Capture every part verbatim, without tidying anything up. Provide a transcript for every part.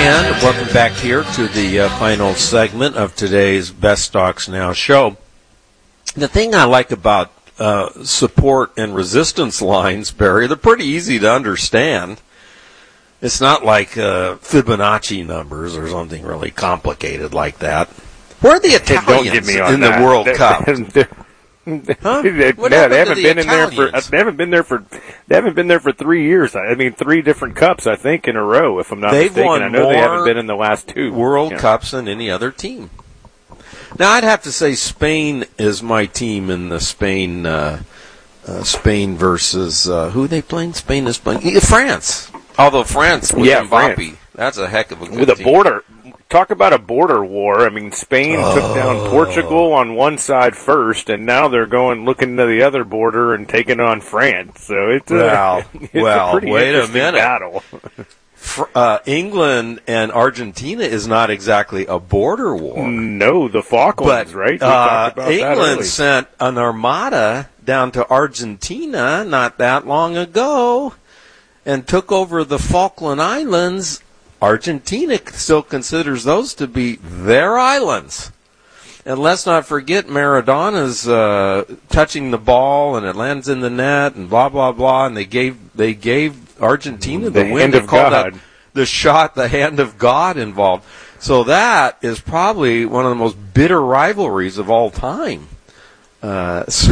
And welcome back here to the uh, final segment of today's Best Stocks Now show. The thing I like about uh, support and resistance lines, Barry, they're pretty easy to understand. It's not like uh, Fibonacci numbers or something really complicated like that. Where are the Italians in that. the World they, Cup? Huh? They, no, they haven't the been Italians? in there for. They haven't been there for. They haven't been there for three years. I mean, three different cups, I think, in a row. If I'm not They've mistaken, won I know more they haven't been in the last two World yeah. Cups than any other team. Now, I'd have to say Spain is my team in the Spain, uh, uh, Spain versus uh, who are they playing? Spain is playing yeah, France. Although France with yeah, Mbappe, France. That's a heck of a good with a team. border. Talk about a border war. I mean, Spain oh. took down Portugal on one side first, and now they're going looking to the other border and taking on France. So it's a, well, it's well, a pretty wait a interesting minute. battle. Uh, England and Argentina is not exactly a border war. No, the Falklands, but, right? We uh, talked about England that early. sent an armada down to Argentina not that long ago and took over the Falkland Islands. Argentina still considers those to be their islands. And let's not forget Maradona's uh, touching the ball and it lands in the net and blah, blah, blah. And they gave they gave Argentina the, the win. hand They of called God. that the shot, the hand of God involved. So that is probably one of the most bitter rivalries of all time. Uh, so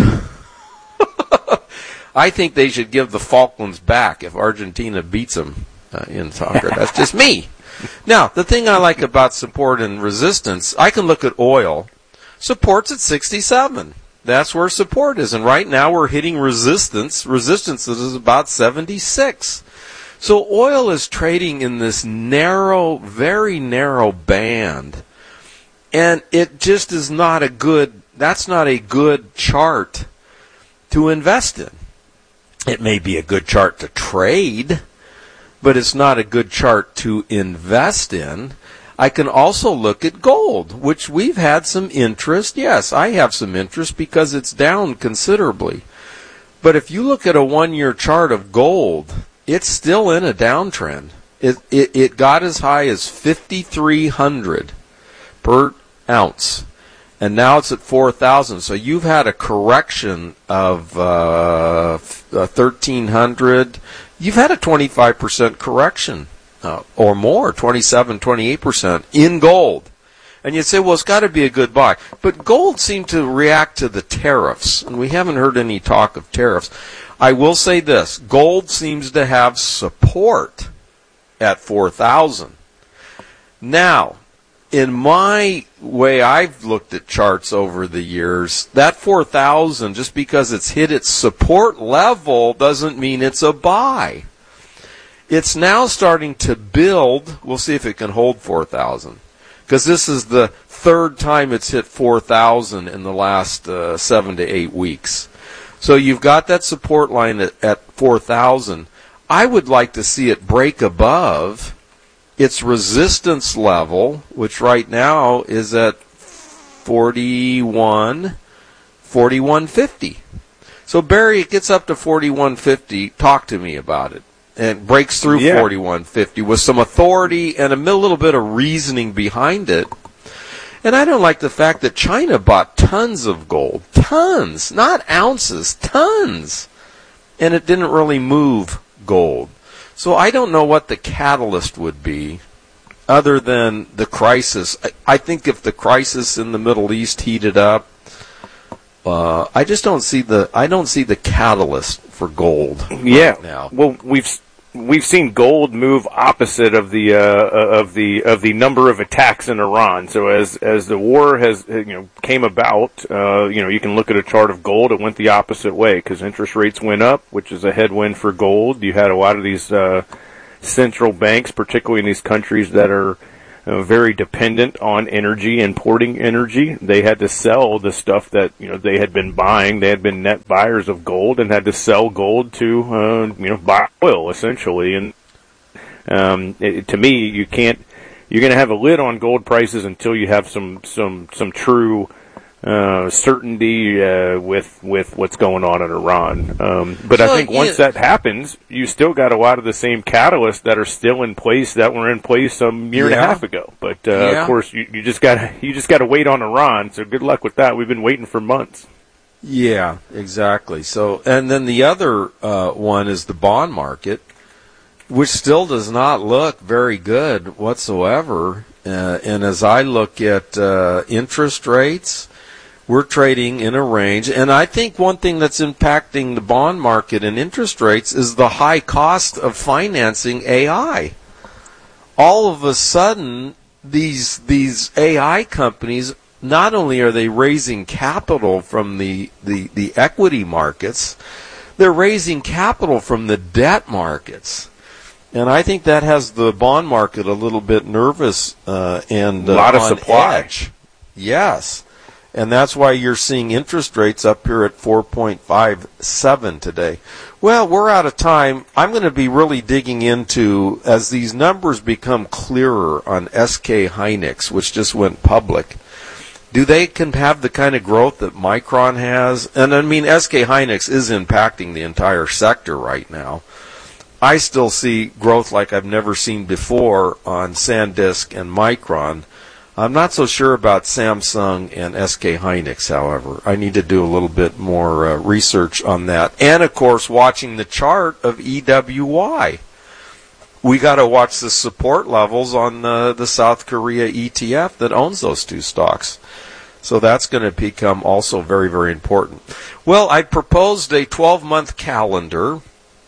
I think they should give the Falklands back if Argentina beats them uh, in soccer. That's just me. Now, the thing I like about support and resistance, I can look at oil. Support's at sixty-seven. That's where support is. And right now we're hitting resistance. Resistance is about seventy-six. So oil is trading in this narrow, very narrow band. And it just is not a good, that's not a good chart to invest in. It may be a good chart to trade, but it's not a good chart to invest in. I can also look at gold, which we've had some interest. Yes, I have some interest because it's down considerably. But if you look at a one-year chart of gold, it's still in a downtrend. It, it, it got as high as fifty-three hundred per ounce, and now it's at four thousand. So you've had a correction of uh, thirteen hundred. You've had a twenty-five percent correction uh, or more, twenty-seven, twenty-eight percent in gold. And you'd say, well, it's got to be a good buy. But gold seemed to react to the tariffs, and we haven't heard any talk of tariffs. I will say this. Gold seems to have support at four thousand. Now, in my way I've looked at charts over the years, that four thousand, just because it's hit its support level, doesn't mean it's a buy. It's now starting to build. We'll see if it can hold four thousand. Because this is the third time it's hit four thousand in the last uh, seven to eight weeks. So you've got that support line at, at four thousand. I would like to see it break above its resistance level, which right now is at forty-one, forty-one fifty. So Barry, it gets up to forty-one fifty. Talk to me about it. And it breaks through yeah. forty-one fifty with some authority and a little bit of reasoning behind it. And I don't like the fact that China bought tons of gold. Tons. Not ounces. Tons. And it didn't really move gold. So I don't know what the catalyst would be other than the crisis. I, I think if the crisis in the Middle East heated up, uh, I just don't see the I don't see the catalyst for gold yeah. right now. Well, we've We've seen gold move opposite of the uh, of the of the number of attacks in Iran. So as as the war has you know came about, uh, you know you can look at a chart of gold. It went the opposite way because interest rates went up, which is a headwind for gold. You had a lot of these uh, central banks, particularly in these countries that are uh, very dependent on energy, importing energy. They had to sell the stuff that you know they had been buying. They had been net buyers of gold and had to sell gold to uh, you know buy oil essentially. And um, it, to me, you can't. You're going to have a lid on gold prices until you have some some some true uh, certainty uh, with with what's going on in Iran. Um, but so, I think once yeah. that happens, you still got a lot of the same catalysts that are still in place that were in place some year yeah. and a half ago. But uh, yeah. of course, you, you just got you just got to wait on Iran. So good luck with that. We've been waiting for months. Yeah, exactly. So, and then the other uh, one is the bond market, which still does not look very good whatsoever. Uh, and as I look at uh, interest rates, we're trading in a range. And I think one thing that's impacting the bond market and interest rates is the high cost of financing A I. All of a sudden, these these A I companies, not only are they raising capital from the, the, the equity markets, they're raising capital from the debt markets. And I think that has the bond market a little bit nervous uh, and uh, a lot of on supply. edge. Yes. And that's why you're seeing interest rates up here at four point five seven today. Well, we're out of time. I'm going to be really digging into, as these numbers become clearer on S K Hynix, which just went public. Do they can have the kind of growth that Micron has? And I mean, S K Hynix is impacting the entire sector right now. I still see growth like I've never seen before on SanDisk and Micron. I'm not so sure about Samsung and S K Hynix, however. I need to do a little bit more uh, research on that. And, of course, watching the chart of E W Y. We got to watch the support levels on uh, the South Korea E T F that owns those two stocks. So that's going to become also very, very important. Well, I proposed a twelve-month calendar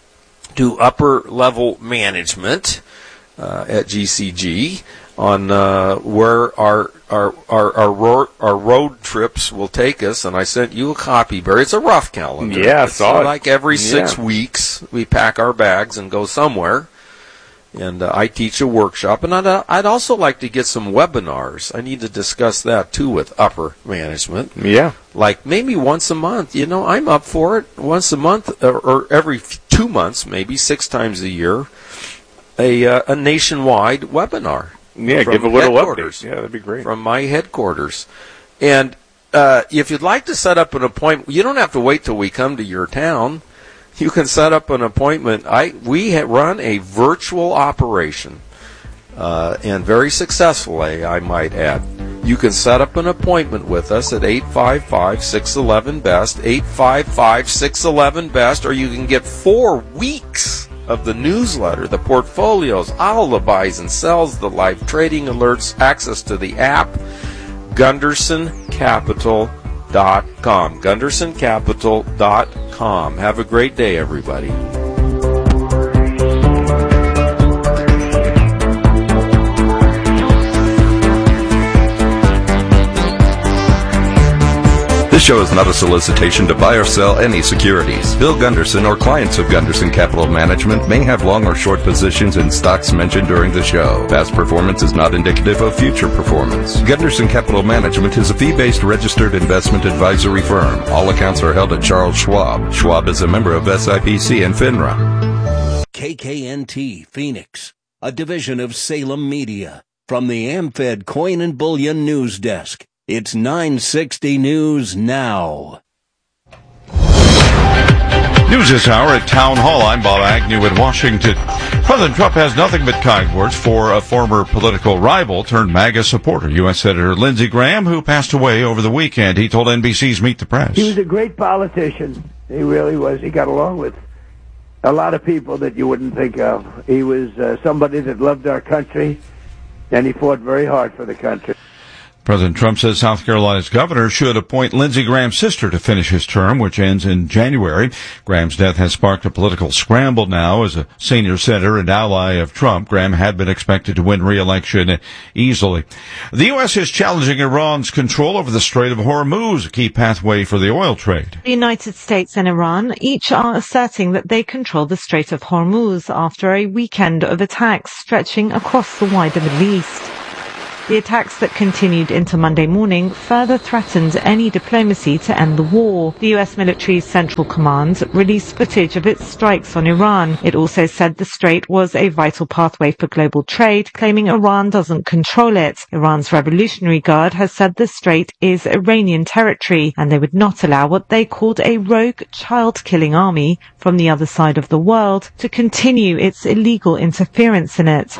to upper-level management uh, at G C G on uh, where our our, our our ro- our road trips will take us. And I sent you a copy, Barry. It's a rough calendar. Yeah, I it's saw it. Like every yeah. six weeks, we pack our bags and go somewhere. And uh, I teach a workshop, and I'd, uh, I'd also like to get some webinars. I need to discuss that, too, with upper management. Yeah. Like maybe once a month. You know, I'm up for it. Once a month, or, or every two months, maybe six times a year, a, uh, a nationwide webinar. Yeah, give a little update. Yeah, that'd be great. From my headquarters. And uh, if you'd like to set up an appointment, you don't have to wait till we come to your town. You can set up an appointment. I we ha- run a virtual operation, uh, and very successfully, I might add. You can set up an appointment with us at eight five five, six one one, B E S T, eight five five, six one one, B E S T, or you can get four weeks of the newsletter, the portfolios, all the buys and sells, the live trading alerts, access to the app, Gunderson Capital dot com. Gunderson Capital dot com. Have a great day, everybody. This show is not a solicitation to buy or sell any securities. Bill Gunderson or clients of Gunderson Capital Management may have long or short positions in stocks mentioned during the show. Past performance is not indicative of future performance. Gunderson Capital Management is a fee-based registered investment advisory firm. All accounts are held at Charles Schwab. Schwab is a member of S I P C and FINRA. K K N T Phoenix, a division of Salem Media. From the AmFed Coin and Bullion News Desk. It's nine sixty News Now. News this hour at Town Hall. I'm Bob Agnew in Washington. President Trump has nothing but kind words for a former political rival turned MAGA supporter, U S Senator Lindsey Graham, who passed away over the weekend. He told N B C's Meet the Press. He was a great politician. He really was. He got along with a lot of people that you wouldn't think of. He was uh, somebody that loved our country, and he fought very hard for the country. President Trump says South Carolina's governor should appoint Lindsey Graham's sister to finish his term, which ends in January. Graham's death has sparked a political scramble now. As a senior senator and ally of Trump, Graham had been expected to win re-election easily. The U S is challenging Iran's control over the Strait of Hormuz, a key pathway for the oil trade. The United States and Iran each are asserting that they control the Strait of Hormuz after a weekend of attacks stretching across the wider Middle East. The attacks that continued into Monday morning further threatened any diplomacy to end the war. The U S military's Central Command released footage of its strikes on Iran. It also said the strait was a vital pathway for global trade, claiming Iran doesn't control it. Iran's Revolutionary Guard has said the strait is Iranian territory, and they would not allow what they called a rogue child-killing army from the other side of the world to continue its illegal interference in it.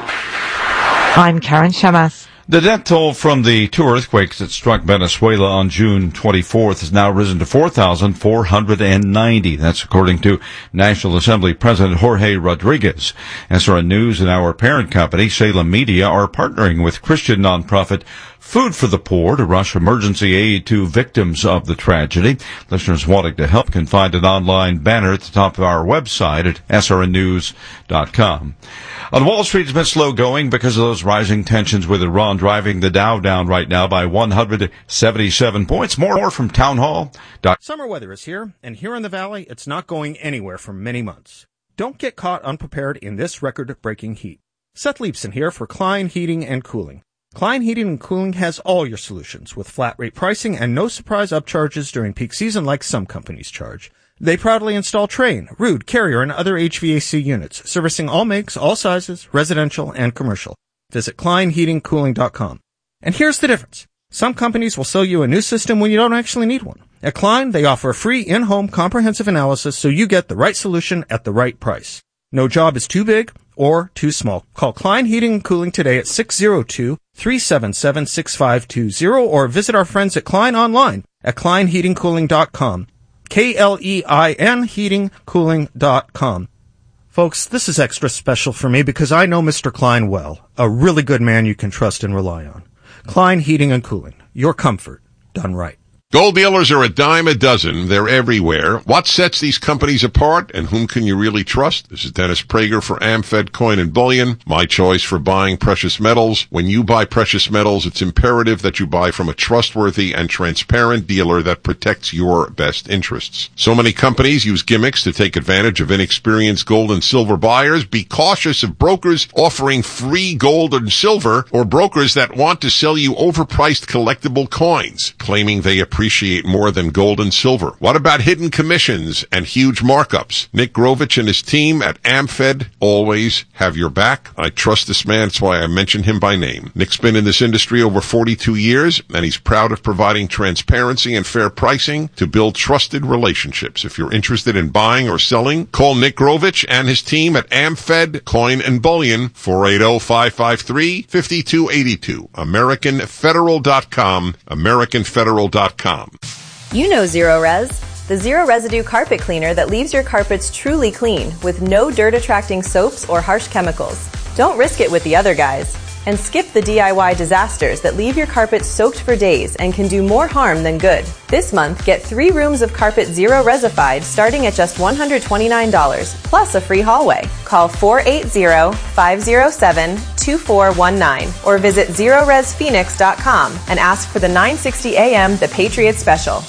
I'm Karen Shamas. The death toll from the two earthquakes that struck Venezuela on June twenty-fourth has now risen to four thousand four hundred ninety. That's according to National Assembly President Jorge Rodriguez. S R N News and our parent company, Salem Media, are partnering with Christian nonprofit Food for the Poor to rush emergency aid to victims of the tragedy. Listeners wanting to help can find an online banner at the top of our website at S R N news dot com. On Wall Street, it's been slow going because of those rising tensions with Iran, driving the Dow down right now by one hundred seventy-seven points. More, more from Town Hall. Summer weather is here, and here in the Valley, it's not going anywhere for many months. Don't get caught unprepared in this record-breaking heat. Seth Leibson here for Klein Heating and Cooling. Klein Heating and Cooling has all your solutions with flat-rate pricing and no surprise upcharges during peak season like some companies charge. They proudly install Trane, Ruud, Carrier, and other H V A C units, servicing all makes, all sizes, residential and commercial. Visit klein heating cooling dot com. And here's the difference. Some companies will sell you a new system when you don't actually need one. At Klein, they offer a free in-home comprehensive analysis so you get the right solution at the right price. No job is too big or too small. Call Klein Heating and Cooling today at six oh two, three seven seven, six five two zero or visit our friends at Klein online at klein heating cooling dot com. K L E I N heating cooling dot com. Folks, this is extra special for me because I know Mister Klein well, a really good man you can trust and rely on. Klein Heating and Cooling, your comfort done right. Gold dealers are a dime a dozen. They're everywhere. What sets these companies apart, and whom can you really trust? This is Dennis Prager for AmFed Coin and Bullion, my choice for buying precious metals. When you buy precious metals, it's imperative that you buy from a trustworthy and transparent dealer that protects your best interests. So many companies use gimmicks to take advantage of inexperienced gold and silver buyers. Be cautious of brokers offering free gold and silver, or brokers that want to sell you overpriced collectible coins, claiming they appreciate appreciate more than gold and silver. What about hidden commissions and huge markups? Nick Grovich and his team at AmFed always have your back. I trust this man. That's why I mention him by name. Nick's been in this industry over forty-two years, and he's proud of providing transparency and fair pricing to build trusted relationships. If you're interested in buying or selling, call Nick Grovich and his team at AmFed Coin and Bullion, four eight zero, five five three, five two eight two. American Federal dot com, American Federal dot com. You know Zero Res, the zero residue carpet cleaner that leaves your carpets truly clean with no dirt-attracting soaps or harsh chemicals. Don't risk it with the other guys. And skip the D I Y disasters that leave your carpet soaked for days and can do more harm than good. This month, get three rooms of carpet Zero Resified starting at just one hundred twenty-nine dollars, plus a free hallway. Call four eight zero, five zero seven, two four one nine or visit zero res phoenix dot com and ask for the nine sixty A M The Patriot Special.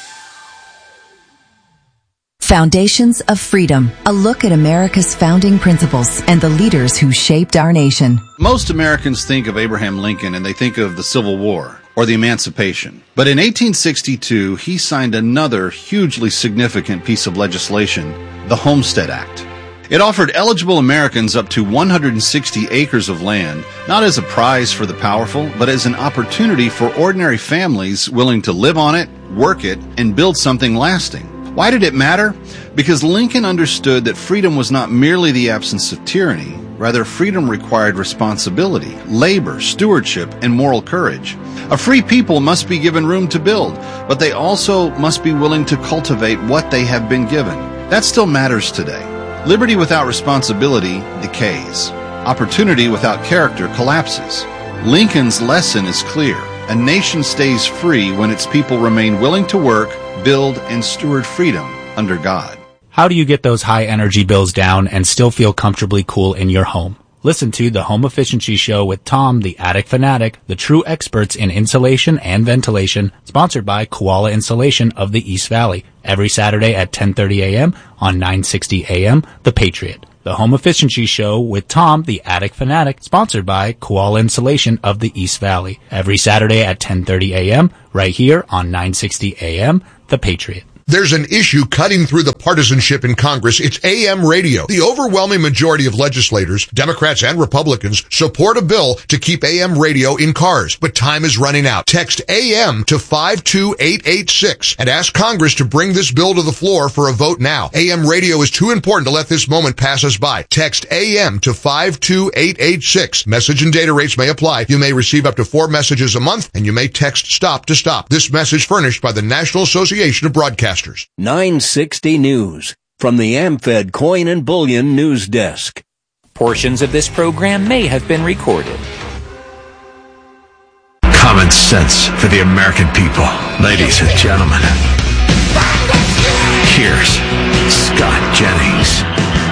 Foundations of Freedom, a look at America's founding principles and the leaders who shaped our nation. Most Americans think of Abraham Lincoln and they think of the Civil War or the Emancipation. But in eighteen sixty-two, he signed another hugely significant piece of legislation, the Homestead Act. It offered eligible Americans up to one hundred sixty acres of land, not as a prize for the powerful, but as an opportunity for ordinary families willing to live on it, work it, and build something lasting. Why did it matter? Because Lincoln understood that freedom was not merely the absence of tyranny. Rather, freedom required responsibility, labor, stewardship, and moral courage. A free people must be given room to build, but they also must be willing to cultivate what they have been given. That still matters today. Liberty without responsibility decays. Opportunity without character collapses. Lincoln's lesson is clear. A nation stays free when its people remain willing to work, build, and steward freedom under God. How do you get those high energy bills down and still feel comfortably cool in your home? Listen to the Home Efficiency Show with Tom, the Attic Fanatic, the true experts in insulation and ventilation, sponsored by Koala Insulation of the East Valley, every Saturday at ten thirty a.m. on nine sixty A M The Patriot. The Home Efficiency Show with Tom, the Attic Fanatic, sponsored by Koala Insulation of the East Valley. Every Saturday at ten thirty a.m., right here on nine sixty A M, The Patriot. There's an issue cutting through the partisanship in Congress. It's A M radio. The overwhelming majority of legislators, Democrats and Republicans, support a bill to keep A M radio in cars. But time is running out. Text A M to five two eight eight six and ask Congress to bring this bill to the floor for a vote now. A M radio is too important to let this moment pass us by. Text A M to five two eight eight six. Message and data rates may apply. You may receive up to four messages a month, and you may text STOP to stop. This message furnished by the National Association of Broadcasters. nine sixty News from the AmFed Coin and Bullion News Desk. Portions of this program may have been recorded. Common sense for the American people. Ladies and gentlemen, here's Scott Jennings.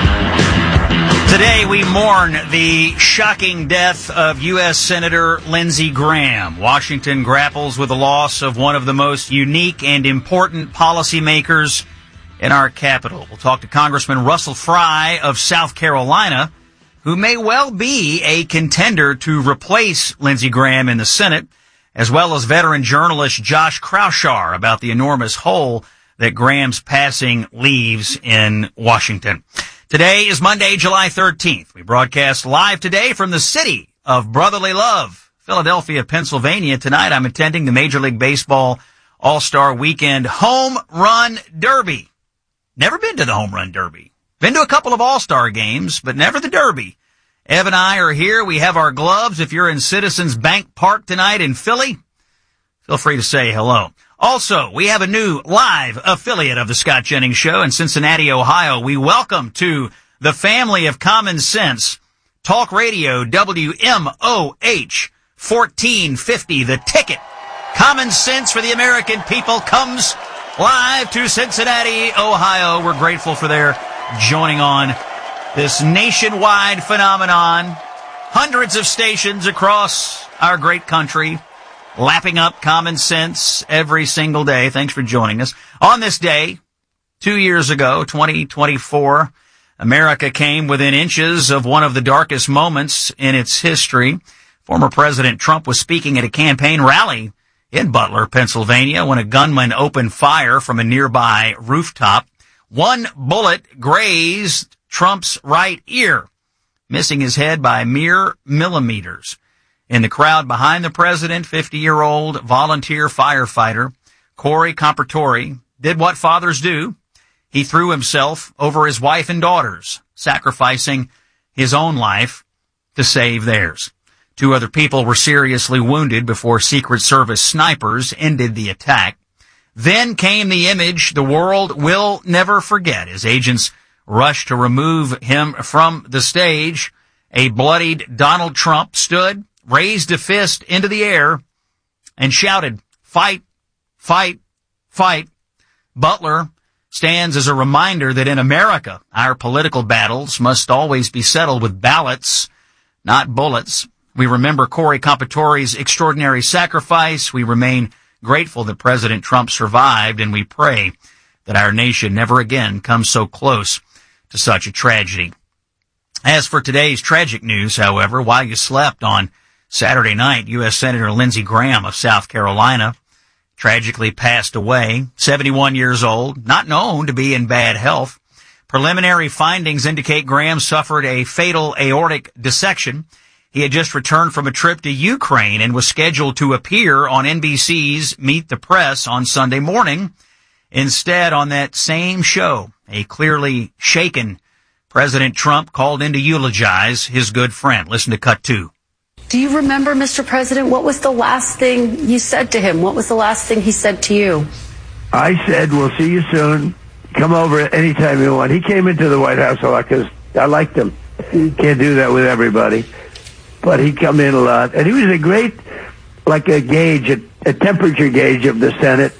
Today we mourn the shocking death of U S Senator Lindsey Graham. Washington grapples with the loss of one of the most unique and important policymakers in our capital. We'll talk to Congressman Russell Fry of South Carolina, who may well be a contender to replace Lindsey Graham in the Senate, as well as veteran journalist Josh Kraushaar about the enormous hole that Graham's passing leaves in Washington. Today is Monday, July thirteenth. We broadcast live today from the city of brotherly love, Philadelphia, Pennsylvania. Tonight I'm attending the Major League Baseball All-Star Weekend Home Run Derby. Never been to the Home Run Derby. Been to a couple of All-Star games, but never the Derby. Ev and I are here. We have our gloves. If you're in Citizens Bank Park tonight in Philly, feel free to say hello. Also, we have a new live affiliate of the Scott Jennings Show in Cincinnati, Ohio. We welcome to the family of common sense, Talk Radio W M O H fourteen fifty, The Ticket. Common sense for the American people comes live to Cincinnati, Ohio. We're grateful for their joining on this nationwide phenomenon. Hundreds of stations across our great country, lapping up common sense every single day. Thanks for joining us. On this day, two years ago, twenty twenty-four, America came within inches of one of the darkest moments in its history. Former President Trump was speaking at a campaign rally in Butler, Pennsylvania, when a gunman opened fire from a nearby rooftop. One bullet grazed Trump's right ear, missing his head by mere millimeters. In the crowd behind the president, fifty-year-old volunteer firefighter Corey Compertori did what fathers do. He threw himself over his wife and daughters, sacrificing his own life to save theirs. Two other people were seriously wounded before Secret Service snipers ended the attack. Then came the image the world will never forget as agents rushed to remove him from the stage. A bloodied Donald Trump stood, raised a fist into the air, and shouted, "Fight, fight, fight." Butler stands as a reminder that in America, our political battles must always be settled with ballots, not bullets. We remember Corey Compertori's extraordinary sacrifice. We remain grateful that President Trump survived, and we pray that our nation never again comes so close to such a tragedy. As for today's tragic news, however, while you slept on Saturday night, U S Senator Lindsey Graham of South Carolina tragically passed away, seventy-one years old, not known to be in bad health. Preliminary findings indicate Graham suffered a fatal aortic dissection. He had just returned from a trip to Ukraine and was scheduled to appear on N B C's Meet the Press on Sunday morning. Instead, on that same show, a clearly shaken President Trump called in to eulogize his good friend. Listen to cut two. Do you remember, Mister President, what was the last thing you said to him? What was the last thing he said to you? I said, we'll see you soon. Come over anytime you want. He came into the White House a lot because I liked him. Can't do that with everybody. But he'd come in a lot. And he was a great, like a gauge, a, a temperature gauge of the Senate.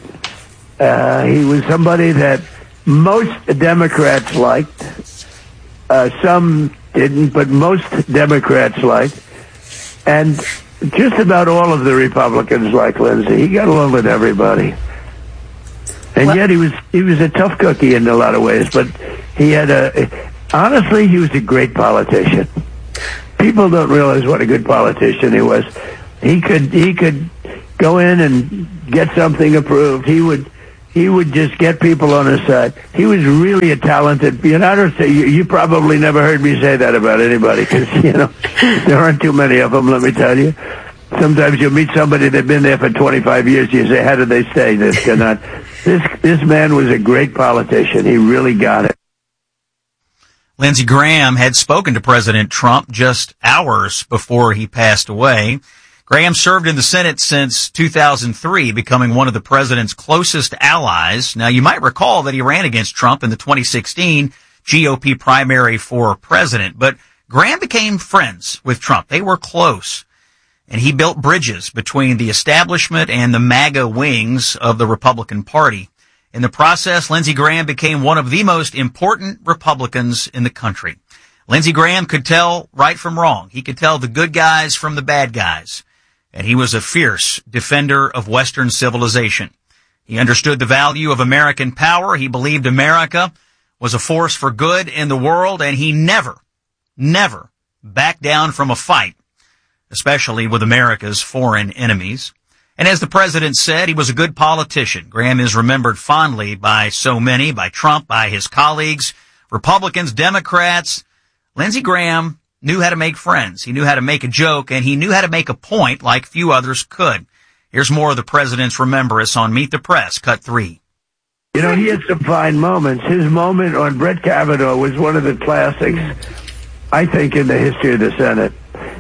Uh, he was somebody that most Democrats liked. Uh, some didn't, but most Democrats liked. And just about all of the Republicans like Lindsey. He got along with everybody. And well, yet he was he was a tough cookie in a lot of ways, but he had a honestly, he was a great politician. People don't realize what a good politician he was. He could he could go in and get something approved. He would he would just get people on his side. He was really a talented. You know, I don't say you, you probably never heard me say that about anybody, because you know there aren't too many of them. Let me tell you. Sometimes you'll meet somebody that's been there for twenty-five years. You say, how did they stay? This cannot. This this man was a great politician. He really got it. Lindsey Graham had spoken to President Trump just hours before he passed away. Graham served in the Senate since two thousand three, becoming one of the president's closest allies. Now, you might recall that he ran against Trump in the twenty sixteen G O P primary for president, but Graham became friends with Trump. They were close, and he built bridges between the establishment and the MAGA wings of the Republican Party. In the process, Lindsey Graham became one of the most important Republicans in the country. Lindsey Graham could tell right from wrong. He could tell the good guys from the bad guys. And he was a fierce defender of Western civilization. He understood the value of American power. He believed America was a force for good in the world, and he never, never backed down from a fight, especially with America's foreign enemies. And as the president said, he was a good politician. Graham is remembered fondly by so many, by Trump, by his colleagues, Republicans, Democrats. Lindsey Graham knew how to make friends. He knew how to make a joke, and he knew how to make a point like few others could. Here's more of the president's remembrance on Meet the Press, cut three. You know, he had some fine moments. His moment on Brett Kavanaugh was one of the classics, I think, in the history of the Senate.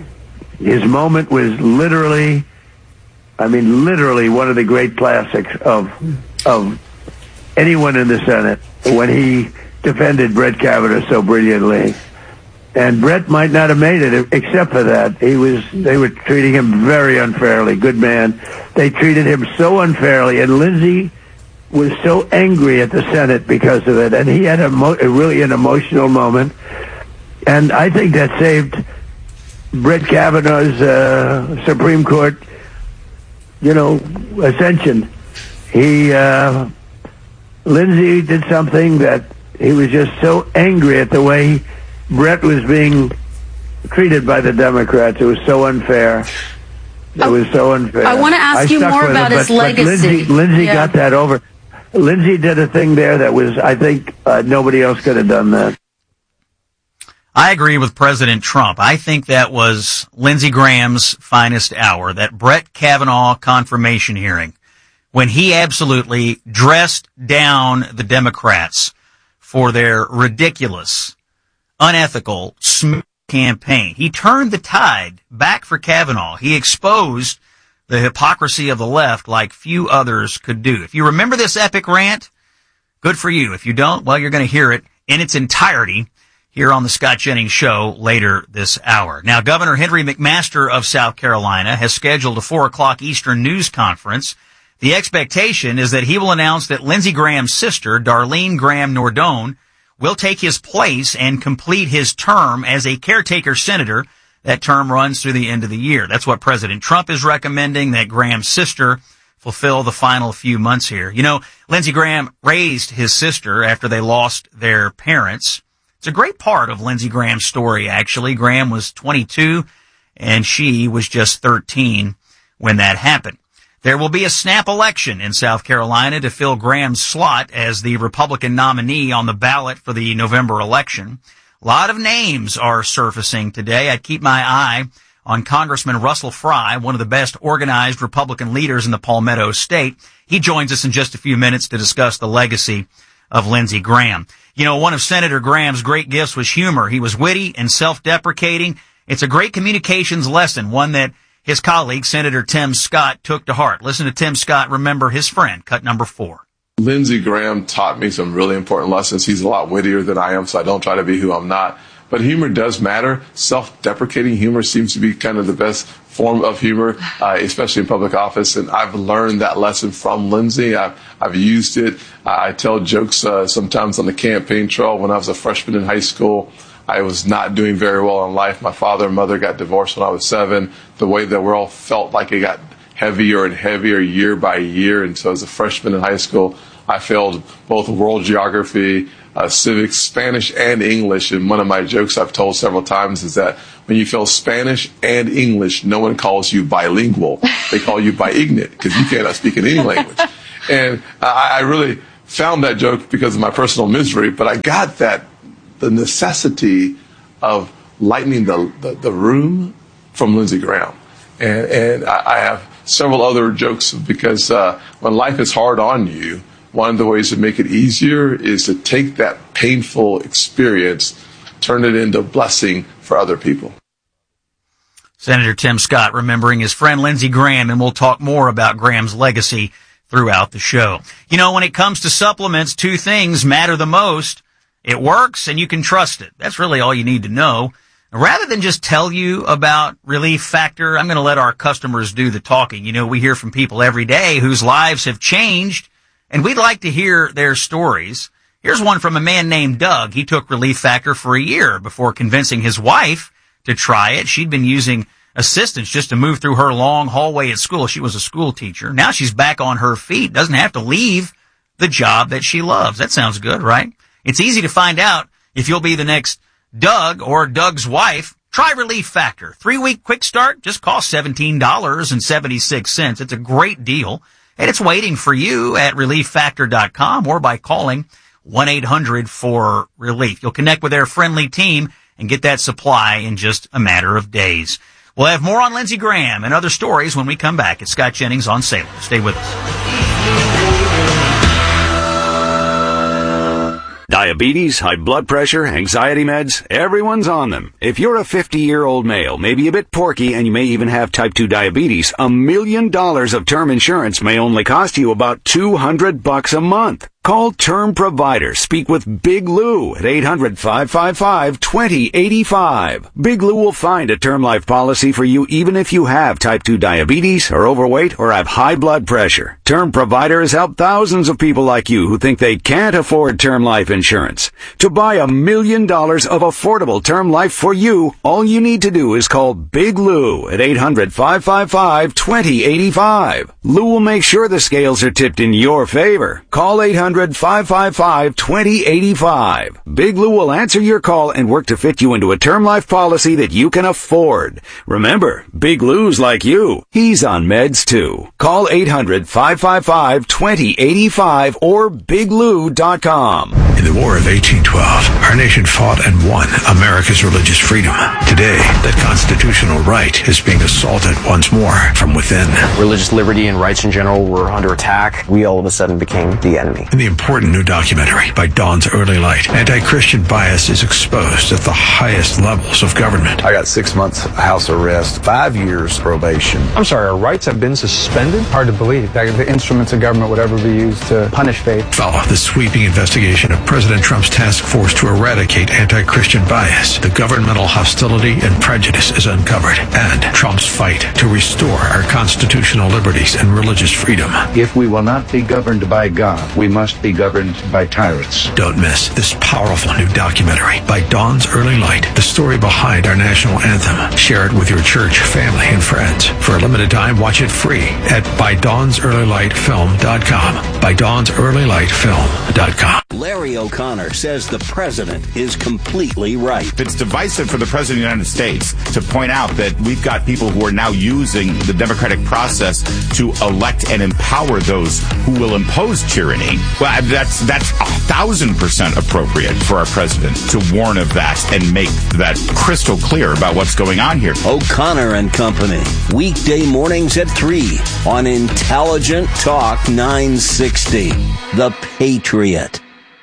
His moment was literally, I mean, literally one of the great classics of of anyone in the Senate when he defended Brett Kavanaugh so brilliantly. And Brett might not have made it except for that. He was, they were treating him very unfairly. Good man. They treated him so unfairly, and Lindsey was so angry at the Senate because of it, and he had a, mo- a really an emotional moment. And I think that saved Brett Kavanaugh's uh, Supreme Court, you know, ascension. He, uh, Lindsey did something that he was just so angry at the way he, Brett was being treated by the Democrats. It was so unfair. It was so unfair. I want to ask you more about him, his but, legacy. But Lindsey, Lindsey yeah. got that over. Lindsey did a thing there that was, I think, uh, nobody else could have done that. I agree with President Trump. I think that was Lindsey Graham's finest hour, that Brett Kavanaugh confirmation hearing, when he absolutely dressed down the Democrats for their ridiculous, unethical, smooth campaign. He turned the tide back for Kavanaugh. He exposed the hypocrisy of the left like few others could do. If you remember this epic rant, good for you. If you don't, well, you're going to hear it in its entirety here on the Scott Jennings Show later this hour. Now, Governor Henry McMaster of South Carolina has scheduled a four o'clock Eastern news conference. The expectation is that he will announce that Lindsey Graham's sister, Darlene Graham Nordone, will take his place and complete his term as a caretaker senator. That term runs through the end of the year. That's what President Trump is recommending, that Graham's sister fulfill the final few months here. You know, Lindsey Graham raised his sister after they lost their parents. It's a great part of Lindsey Graham's story, actually. Graham was twenty-two, and she was just thirteen when that happened. There will be a snap election in South Carolina to fill Graham's slot as the Republican nominee on the ballot for the November election. A lot of names are surfacing today. I'd keep my eye on Congressman Russell Fry, one of the best organized Republican leaders in the Palmetto State. He joins us in just a few minutes to discuss the legacy of Lindsey Graham. You know, one of Senator Graham's great gifts was humor. He was witty and self-deprecating. It's a great communications lesson, one that his colleague, Senator Tim Scott, took to heart. Listen to Tim Scott remember his friend, cut number four. Lindsey Graham taught me some really important lessons. He's a lot wittier than I am, so I don't try to be who I'm not. But humor does matter. Self-deprecating humor seems to be kind of the best form of humor, uh, especially in public office. And I've learned that lesson from Lindsey. I've, I've used it. I, I tell jokes uh, sometimes on the campaign trail. When I was a freshman in high school, I was not doing very well in life. My father and mother got divorced when I was seven. The way the world felt like it got heavier and heavier year by year. And so as a freshman in high school, I failed both world geography, uh, civics, Spanish and English. And one of my jokes I've told several times is that when you fail Spanish and English, no one calls you bilingual. They call you biignorant because you cannot speak in any language. And I, I really found that joke because of my personal misery, but I got that, the necessity of lightening the, the, the room from Lindsey Graham. And, and I, I have several other jokes because uh, when life is hard on you, one of the ways to make it easier is to take that painful experience, turn it into blessing for other people. Senator Tim Scott remembering his friend Lindsey Graham, and we'll talk more about Graham's legacy throughout the show. You know, when it comes to supplements, two things matter the most. It works and you can trust it. That's really all you need to know. Rather than just tell you about Relief Factor, I'm going to let our customers do the talking. You know, we hear from people every day whose lives have changed, and we'd like to hear their stories. Here's one from a man named Doug. He took Relief Factor for a year before convincing his wife to try it. She'd been using assistance just to move through her long hallway at school. She was a school teacher. Now she's back on her feet, doesn't have to leave the job that she loves. That sounds good, right? It's easy to find out if you'll be the next Doug or Doug's wife. Try Relief Factor. Three-week quick start just costs seventeen dollars and seventy-six cents. It's a great deal, and it's waiting for you at relief factor dot com or by calling one eight hundred four relief. You'll connect with their friendly team and get that supply in just a matter of days. We'll have more on Lindsey Graham and other stories when we come back. It's Scott Jennings on Salem. Stay with us. Diabetes, high blood pressure, anxiety meds, everyone's on them. If you're a fifty-year-old male, maybe a bit porky, and you may even have type two diabetes, a million dollars of term insurance may only cost you about two hundred bucks a month. Call Term Provider. Speak with Big Lou at eight hundred, five five five, two zero eight five. Big Lou will find a term life policy for you even if you have type two diabetes, are overweight, or have high blood pressure. Term Provider has helped thousands of people like you who think they can't afford term life insurance. To buy a million dollars of affordable term life for you, all you need to do is call Big Lou at eight hundred, five five five, two zero eight five. Lou will make sure the scales are tipped in your favor. Call eight hundred, five five five, two zero eight five. Big Lou will answer your call and work to fit you into a term life policy that you can afford. Remember, Big Lou's like you. He's on meds too. Call eight hundred, five five five, two zero eight five or big lou dot com. In the War of eighteen twelve, our nation fought and won America's religious freedom. Today, that constitutional right is being assaulted once more from within. Religious liberty and rights in general were under attack. We all of a sudden became the enemy. In the important new documentary by Dawn's Early Light, anti-Christian bias is exposed at the highest levels of government. I got six months house arrest, five years probation. I'm sorry, our rights have been suspended? Hard to believe that the instruments of government would ever be used to punish faith. Follow the sweeping investigation of President Trump's task force to eradicate anti-Christian bias. The governmental hostility and prejudice is uncovered, and Trump's fight to restore our constitutional liberties and religious freedom. If we will not be governed by God, we must be governed by tyrants. Don't miss this powerful new documentary by Dawn's Early Light, the story behind our national anthem. Share it with your church, family, and friends. For a limited time, watch it free at by dawns early light film dot com. by dawns early light film dot com. Larry O'Connor says the president is completely right. It's divisive for the president of the United States to point out that we've got people who are now using the democratic process to elect and empower those who will impose tyranny. Well, that's that's a thousand percent appropriate for our president to warn of that and make that crystal clear about what's going on here. O'Connor and Company, weekday mornings at three on Intelligent Talk nine sixty, The Patriot.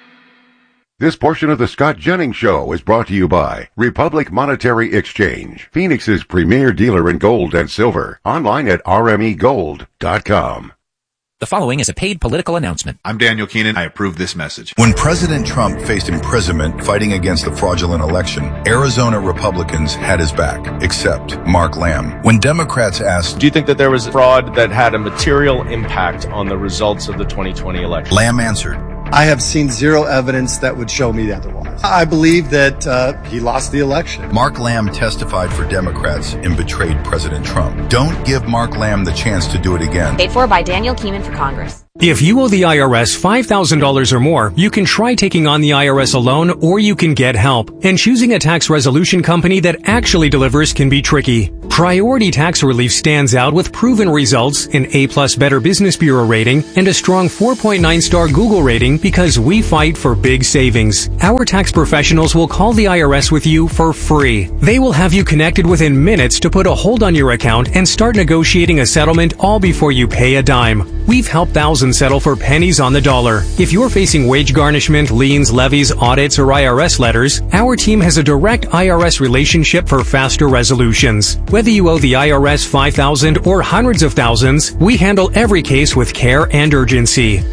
This portion of the Scott Jennings Show is brought to you by Republic Monetary Exchange, Phoenix's premier dealer in gold and silver. Online at r m e gold dot com. The following is a paid political announcement. I'm Daniel Keenan. I approve this message. When President Trump faced imprisonment fighting against the fraudulent election, Arizona Republicans had his back, except Mark Lamb. When Democrats asked, do you think that there was fraud that had a material impact on the results of the twenty twenty election? Lamb answered, I have seen zero evidence that would show me otherwise. I believe that uh, he lost the election. Mark Lamb testified for Democrats and betrayed President Trump. Don't give Mark Lamb the chance to do it again. Paid for by Daniel Keeman for Congress. If you owe the I R S five thousand dollars or more, you can try taking on the I R S alone, or you can get help. And choosing a tax resolution company that actually delivers can be tricky. Priority Tax Relief stands out with proven results, an A-plus Better Business Bureau rating, and a strong four point nine star Google rating because we fight for big savings. Our tax professionals will call the I R S with you for free. They will have you connected within minutes to put a hold on your account and start negotiating a settlement all before you pay a dime. We've helped thousands settle for pennies on the dollar. If you're facing wage garnishment, liens, levies, audits, or I R S letters, our team has a direct I R S relationship for faster resolutions. Whether you owe the I R S five thousand dollars or hundreds of thousands, we handle every case with care and urgency.